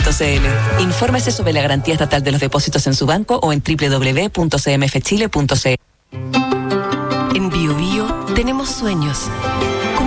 Infórmese sobre la garantía estatal de los depósitos en su banco o en www.cmfchile.cl. En Bio Bio tenemos sueños,